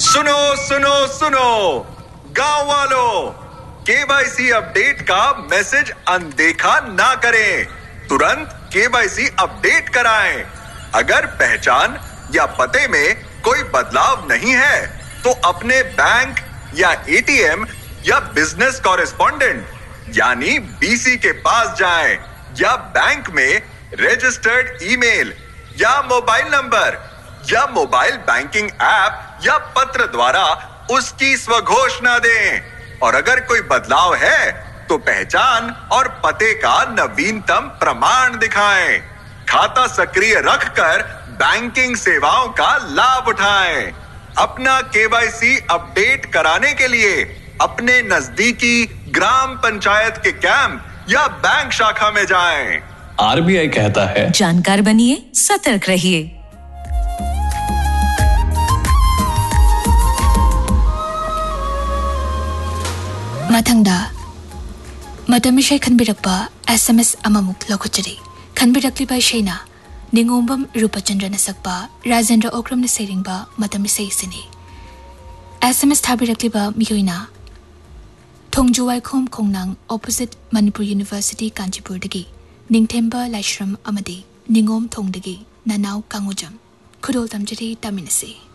सुनो सुनो सुनो गांव वालों, केवाईसी अपडेट का मैसेज अनदेखा ना करें। तुरंत केवाईसी अपडेट कराएं। अगर पहचान या पते में कोई बदलाव नहीं है तो अपने बैंक या एटीएम या बिजनेस कॉरेस्पॉन्डेंट यानी बीसी के पास जाएं या बैंक में रजिस्टर्ड ईमेल या मोबाइल नंबर या मोबाइल बैंकिंग ऐप या पत्र द्वारा उसकी स्वघोषणा दें। और अगर कोई बदलाव है तो पहचान और पते का नवीनतम प्रमाण दिखाएं। खाता सक्रिय रखकर बैंकिंग सेवाओं का लाभ उठाएं। अपना केवाईसी अपडेट कराने के लिए अपने नजदीकी ग्राम पंचायत के कैंप या बैंक शाखा में जाएं। आरबीआई कहता है, जानकार बनिए, सतर्क रहिए। मथंगदा मतमिशे खनबिरकपा SMS अममुक लखुचरी खनबिरकलिबा शेना निंगोंबम रूपचंद्रन सकपा राजेंद्र ओक्रमन सेरिंगबा मतमिसे सिनी SMS थाबिरकलिबा मियोइना थोंजुवाइखोम खोंनांग opposite Manipur university कांचीपुरदगी निंगथेंबा Laishram अमदी निंगोम थोंदगी ननाव कांगोजम खुदोल तमजरी तमिनसी।